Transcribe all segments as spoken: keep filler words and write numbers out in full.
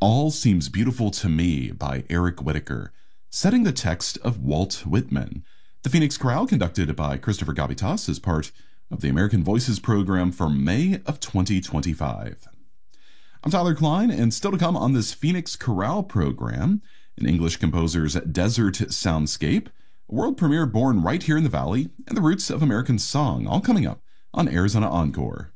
All Seems Beautiful to Me by Eric Whitacre, setting the text of Walt Whitman. The Phoenix Chorale, conducted by Christopher Gavitas, is part of the American Voices program for May of twenty twenty-five. I'm Tyler Klein, and still to come on this Phoenix Chorale program, an English composer's Desert Soundscape, a world premiere born right here in the Valley, and the roots of American song, all coming up on Arizona Encore.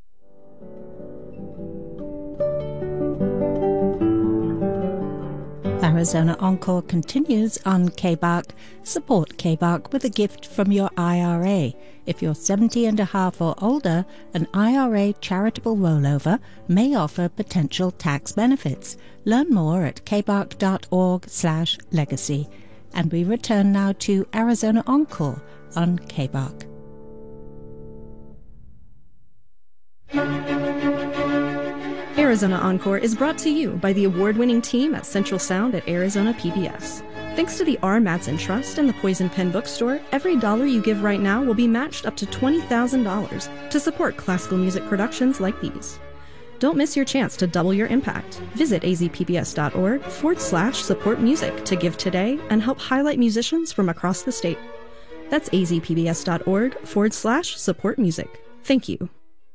Arizona Encore continues on K B A C. Support K B A C with a gift from your I R A. If you're seventy and a half or older, an I R A charitable rollover may offer potential tax benefits. Learn more at kbac.org slash legacy. And we return now to Arizona Encore on K B A C. Arizona Encore is brought to you by the award-winning team at Central Sound at Arizona P B S. Thanks to the R. Mattson Trust and the Poison Pen Bookstore, every dollar you give right now will be matched up to twenty thousand dollars to support classical music productions like these. Don't miss your chance to double your impact. Visit azpbs.org forward slash support music to give today and help highlight musicians from across the state. That's azpbs.org forward slash support music. Thank you.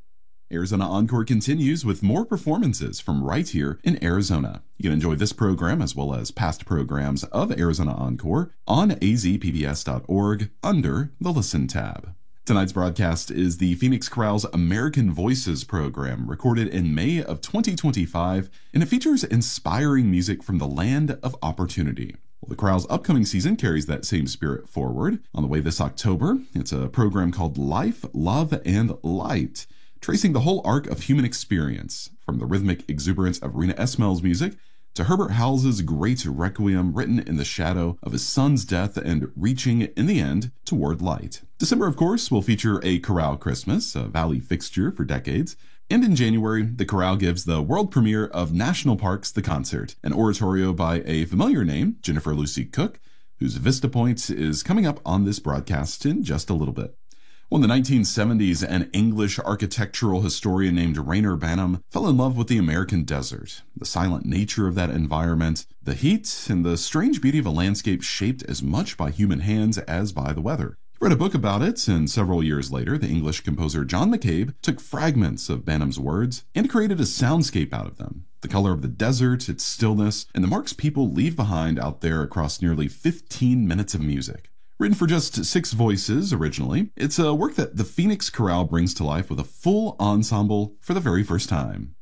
Arizona Encore continues with more performances from right here in Arizona. You can enjoy this program as well as past programs of Arizona Encore on azpbs dot org under the Listen tab. Tonight's broadcast is the Phoenix Chorale's American Voices program, recorded in May of twenty twenty-five, and it features inspiring music from the land of opportunity. Well, the chorale's upcoming season carries that same spirit forward. On the way this October, it's a program called Life, Love, and Light, tracing the whole arc of human experience, from the rhythmic exuberance of Rena Esmail's music to Herbert Howells's great requiem written in the shadow of his son's death and reaching, in the end, toward light. December, of course, will feature a Chorale Christmas, a Valley fixture for decades. And in January, the chorale gives the world premiere of National Parks The Concert, an oratorio by a familiar name, Jennifer Lucy Cook, whose Vista Point is coming up on this broadcast in just a little bit. Well, in the nineteen seventies, an English architectural historian named Reyner Banham fell in love with the American desert, the silent nature of that environment, the heat, and the strange beauty of a landscape shaped as much by human hands as by the weather. He wrote a book about it, and several years later, the English composer John McCabe took fragments of Banham's words and created a soundscape out of them. The color of the desert, its stillness, and the marks people leave behind out there across nearly fifteen minutes of music. Written for just six voices originally, it's a work that the Phoenix Chorale brings to life with a full ensemble for the very first time.